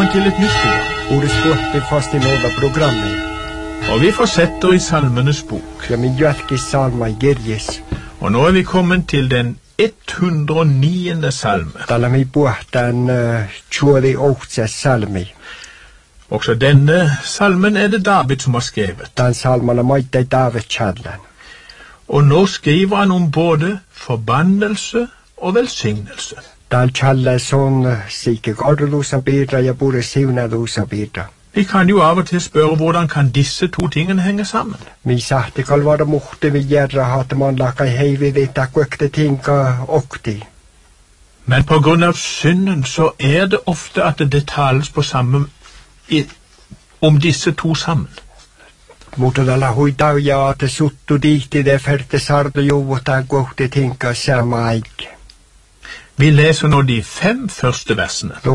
Velkommen til et nytt program. Ordet spurte fast i nåda programmet. Og vi fortsetter i Salmenes bok. Ja, min jälki salma i Gerjes. Og nå vi kommet til den 109. salme. Tällä mi puhtaan 28 salmi. Også denne salmen det David som har skrevet. Tämän salmana maittei David challan. Og nå skriver han om både forbannelse og velsignelse. Tämän challa son sikke gordelusa bidra ja pure siunalusa bidra. Vi kan jo av og til spørre hvordan kan disse to tingene henge sammen. Mi sahti kalvara muhte vi järra hataman lakai heivi vita kuekte tinka okti. Men på grunn av synden så det ofte at det tales på om disse to sammen. Muutodalla huitau ja ate suttu dihti det ferte sardo juvota kuekte tinka sama aike. Vi leser nå de 5 første versene.